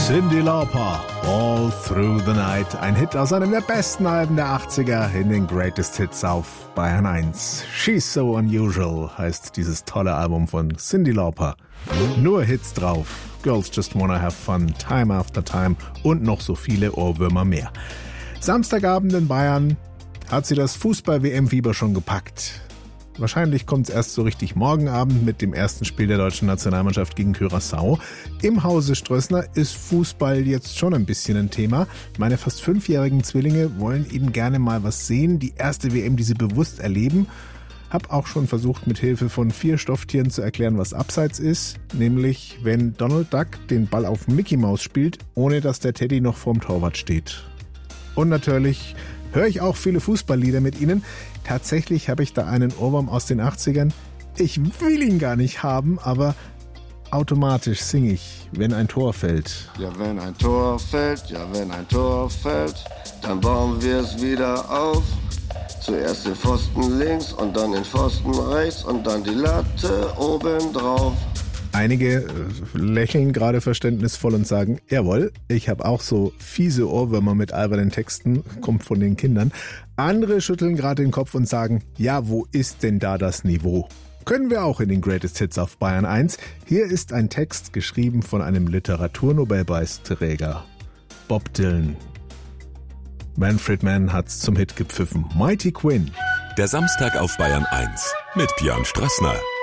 Cyndi Lauper, All Through the Night. Ein Hit aus einem der besten Alben der 80er in den Greatest Hits auf Bayern 1. She's So Unusual heißt dieses tolle Album von Cyndi Lauper. Nur Hits drauf. Girls Just Wanna Have Fun, Time After Time und noch so viele Ohrwürmer mehr. Samstagabend in Bayern hat sie das Fußball-WM-Fieber schon gepackt. Wahrscheinlich kommt es erst so richtig morgen Abend mit dem ersten Spiel der deutschen Nationalmannschaft gegen Curaçao. Im Hause Strössner ist Fußball jetzt schon ein bisschen ein Thema. Meine fast 5-jährigen Zwillinge wollen eben gerne mal was sehen, die erste WM, die sie bewusst erleben. Hab auch schon versucht, mit Hilfe von 4 Stofftieren zu erklären, was Abseits ist. Nämlich, wenn Donald Duck den Ball auf Mickey Mouse spielt, ohne dass der Teddy noch vorm Torwart steht. Und natürlich höre ich auch viele Fußballlieder mit Ihnen. Tatsächlich habe ich da einen Ohrwurm aus den 80ern. Ich will ihn gar nicht haben, aber automatisch singe ich, wenn ein Tor fällt. Ja, wenn ein Tor fällt, dann bauen wir es wieder auf. Zuerst den Pfosten links und dann den Pfosten rechts und dann die Latte oben drauf. Einige lächeln gerade verständnisvoll und sagen, jawohl, ich habe auch so fiese Ohrwürmer mit albernen Texten, kommt von den Kindern. Andere schütteln gerade den Kopf und sagen, ja, wo ist denn da das Niveau? Können wir auch in den Greatest Hits auf Bayern 1. Hier ist ein Text geschrieben von einem Literaturnobelpreisträger, Bob Dylan. Manfred Mann hat's zum Hit gepfiffen. Mighty Quinn. Der Samstag auf Bayern 1 mit Björn Strössner.